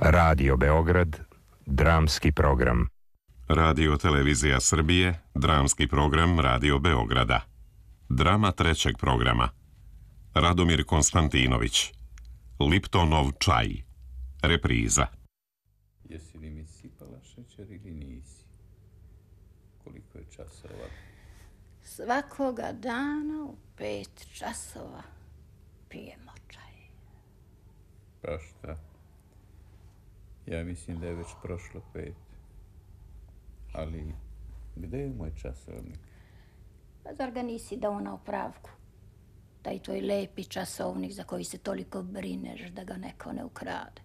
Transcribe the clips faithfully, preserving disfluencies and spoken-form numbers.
Radio Beograd, dramski program. Radio Televizija Srbije, dramski program Radio Beograda. Drama trećeg programa. Radomir Konstantinović. Liptonov čaj. Repriza. Jesi li mi sipala šećer ili nisi? Koliko je časova? Svakoga dana u pet časova pijemo čaj. Pa šta? Ja mislim da je već prošlo pet. Ali gde je moj časovnik? Pa zar ga nisi dao na opravku? Taj tvoj lepi časovnik za koji se toliko brineš da ga neko ne ukrade.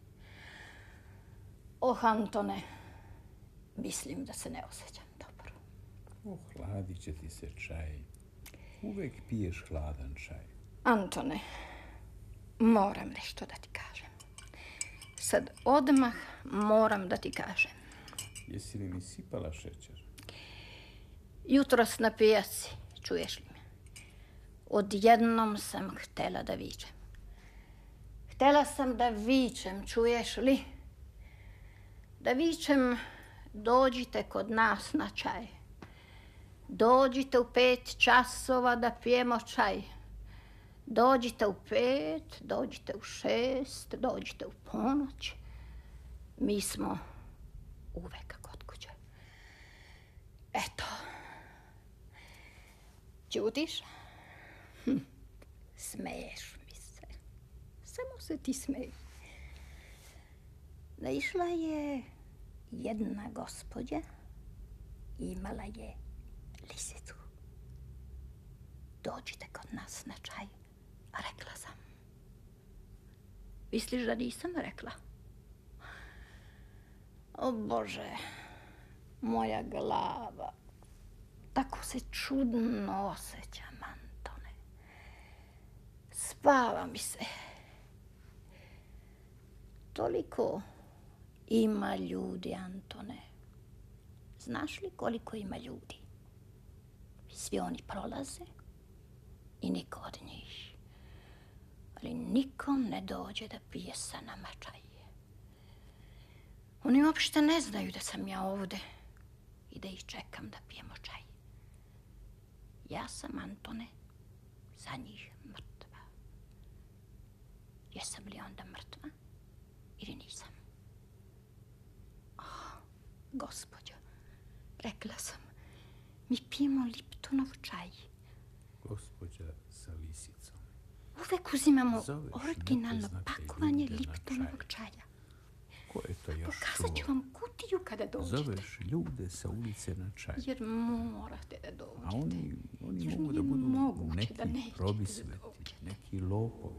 Oh, Antone, mislim da se ne osjećam dobro. Ohladit će ti se čaj. Uvek piješ hladan čaj. Antone, moram nešto da ti kažem. Sad odmah moram da ti kažem. Jesi li mi sipala šećer? Jutros na pijaci, čuješ li me? Odjednom sam htela da vičem. Htela sam da vičem, čuješ li? Da vičem, dođite kod nas na čaj. Dođite u pet časova da pijemo čaj. Dođite u pet, dođite u šest, dođite u ponoć. Mi smo uvek kod kuće. Eto. Ćutiš? Hm. Smeješ mi se. Samo se ti smeješ. Naišla je jedna gospođa i imala je lisicu. Dođite kod nas na čaj, rekla sam. Misliš da nisam rekla? O Bože, moja glava, tako se čudno osjećam, Antone. Spava mi se. Toliko ima ljudi, Antone. Znaš li koliko ima ljudi? Svi oni prolaze i niko od njih. Ali nikom ne dođe da pije sa nama čaj. Oni uopšte ne znaju da sam ja ovde i da ih čekam da pijemo čaj. Ja sam, Antone, za njih mrtva. Jesam li onda mrtva ili nisam? Oh, gospođo, rekla sam, mi pijemo Liptonov čaj. Gospođa sa lisicom. Uvek uzimamo Zoveš originalno nepoznate pakovanje ljude na Liptonovog čaj. čaja. Ko je to još Pokazat ću čuo? vam kutiju kada dođete. Zoveš ljude sa ulice na čaj. Jer morate da dođete. A oni, oni Jer mogu da nije budu moguće neki da nećete da probisveti, dođete. neki lopovi.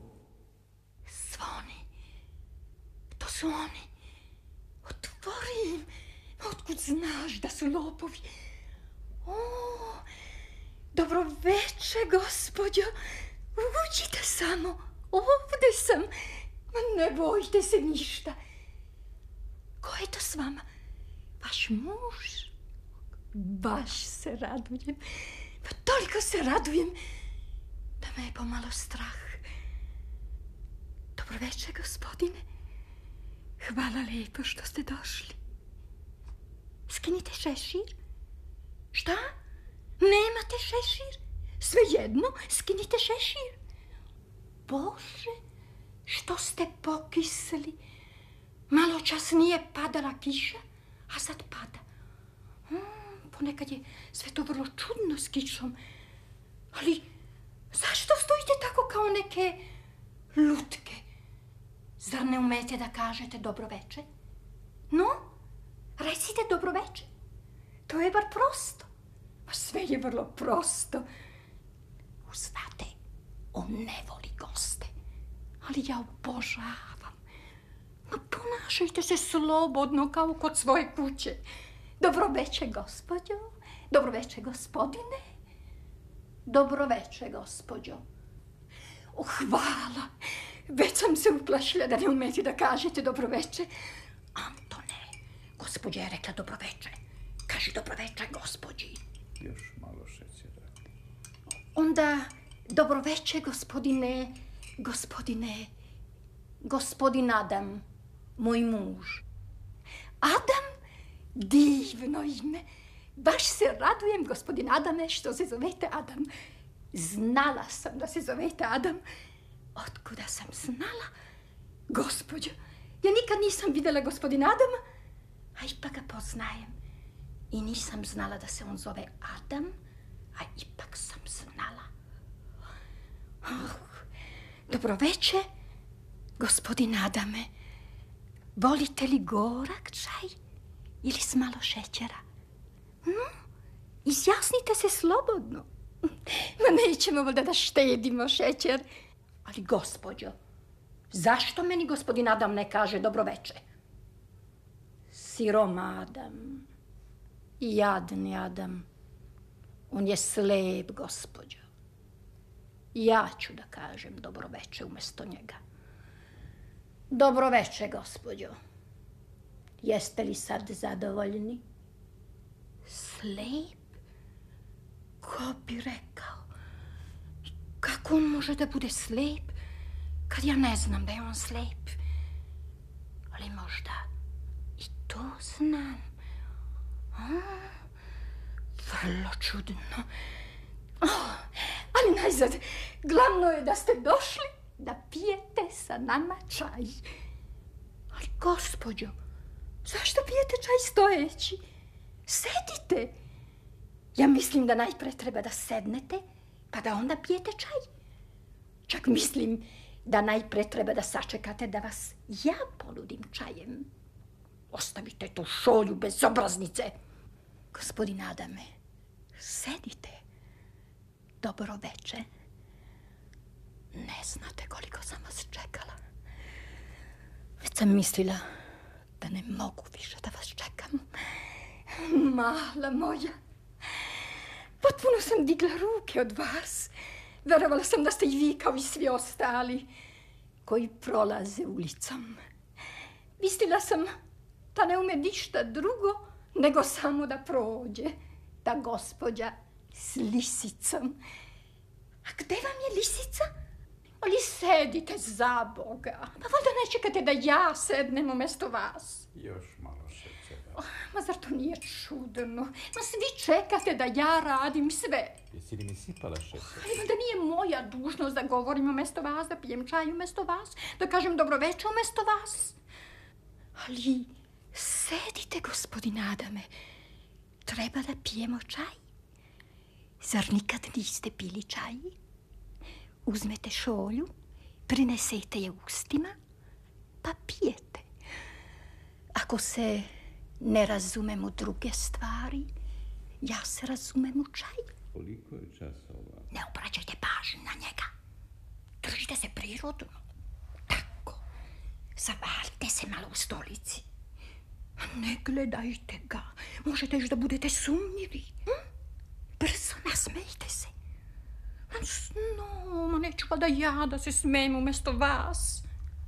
Zvoni. To su oni. Otvori im. Otkud znaš da su lopovi? O, dobro veče, gospođo. Uđite samo. Ovde sam. Ma ne bojte se ništa. Ko je to s vama? Vaš muž? Baš se radujem. Pa toliko se radujem da me je pomalo strah. Dobro večer, gospodine. Hvala lijepo što ste došli. Skinite šešir. Šta? Nemate šešir? Svejedno, skinite šešir. Bože, što ste pokisli? Malo čas nije padala kiša, a sad pada. Hmm, ponekad je sve to vrlo čudno s kišom. Ali zašto stojite tako kao neke lutke? Zar ne umete da kažete dobro veče? No, recite dobro veče. To je bar prosto. Pa sve je vrlo prosto. Znate, on ne voli goste. Ali ja obožavam. Ma ponašajte se slobodno kao kod svoje kuće. Dobro veče, gospođo. Dobro veče, gospodine. Dobro veče, gospođo. O, hvala. Već sam se uplašila da ne umete da kažete dobro veče. Antone, gospođa je rekla dobro veče. Kaži dobro veče, gospođi. Još malo šećera. Onda, dobro veče, gospodine, gospodine, gospodin Adam. moj muž. Adam, divno ime. Baš se radujem, gospodin Adame, što se zovete Adam. Znala sam da se zovete Adam. Otkuda sam znala? Gospođo, ja nikad nisam vidjela gospodina Adama, a ipak ga poznajem. I nisam znala da se on zove Adam, a ipak sam znala. Oh, dobro veče, gospodin Adame. Volite li gorak čaj ili s malo šećera? No, izjasnite se slobodno. Ma nećemo valjda da štedimo šećer. Ali, gospođo, zašto meni gospodin Adam ne kaže dobro veče? Sirom Adam, jadni Adam, on je slep, gospođo. Ja ću da kažem dobro veče umjesto njega. Dobro veče, gospođo. Jeste li sad zadovoljni? Slep? Ko bi rekao? Kako on može da bude slep, kad ja ne znam da je on slep? Ali možda i to znam. A, vrlo čudno. Oh, ali najzad, glavno je da ste došli da pijete sa nama čaj. Ali, gospođo, zašto pijete čaj stojeći? Sedite. Ja mislim da najpre treba da sednete, pa da onda pijete čaj. Čak mislim da najpre treba da sačekate da vas ja ponudim čajem. Ostavite tu šolju bezobraznice. Gospodin Adame, sedite. Dobro veče. Ne znate koliko sam vas čekala. Već sam mislila da ne mogu više da vas čekam. Mala moja, potpuno sam digla ruke od vas. Verovala sam da ste i vi kao i svi ostali koji prolaze ulicom. Mislila sam da ne ume ništa drugo nego samo da prođe. Ta gospođa s lisicom. A gde vam je lisica? Ali sedite za Boga. Pa valjda ne čekate da ja sednem umjesto vas. Još malo šećera. Oh, ma zar to nije čudno? Ma svi čekate da ja radim sve. Jesi li mi sipala šećer? Ali valjda nije moja dužnost da govorim umjesto vas, da pijem čaj umjesto vas, da kažem dobro večer umjesto vas. Ali sedite, gospodin Adame. Treba da pijemo čaj. Zar nikad niste pili čaj? Uzmete šolju, prinesete je ustima, pa pijete. Ako se ne razumem u druge stvari, ja se razumem u čaj. Koliko je časova? Ne obraćajte pažnju na njega. Držite se prirodno. Tako. Zavalite se malo u stolici. Ne gledajte ga. Možete još da budete sumnjivi. Hm? Brzo nasmejte se. No, ma neću pa da ja da se smijem umjesto vas.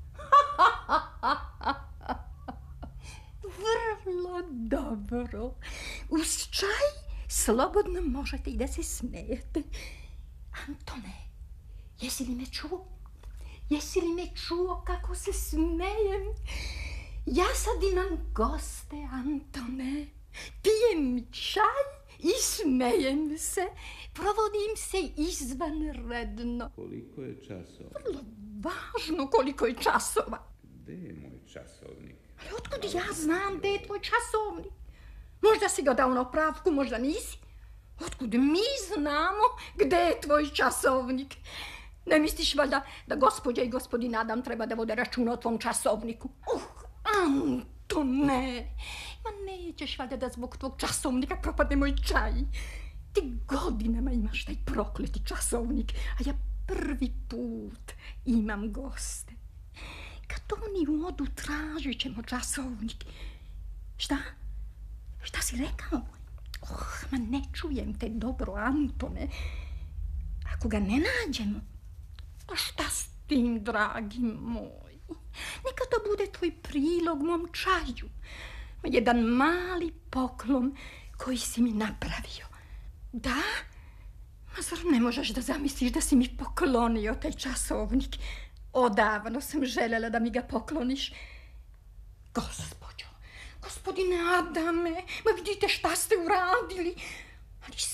Vrlo dobro. Uz čaj slobodno možete i da se smijete. Antone, jesi li me čuo? Jesi li me čuo kako se smijem? Ja sad imam goste, Antone. Pijem čaj i smijem se. Provodim se izvanredno. Koliko je časova? Vrlo važno koliko je časova. Gde je moj časovnik? Ali otkud ja znam gde je tvoj časovnik? Možda si ga dao na opravku, možda nisi. Otkud mi znamo gde je tvoj časovnik? Ne misliš valjda da gospođa i gospodin Adam treba da vode računa o tvom časovniku? Uh, Antone, ma nećeš valjda da zbog tvog časovnika propadne moj čaj. Ti godinama imaš taj prokleti časovnik, a ja prvi put imam goste. Kad oni odu, tražit ćemo časovnik. Šta? Šta si rekao? Oh, ma ne čujem te dobro, Antone. Ako ga ne nađemo, pa šta s tim, dragi moj? Neka to bude tvoj prilog mom čaju. Jedan mali poklon koji si mi napravio. Da? Ma zar ne možeš da zamisliš da si mi poklonio taj časovnik? Odavno sam željela da mi ga pokloniš. Gospođo, gospodine Adame, ma vidite šta ste uradili.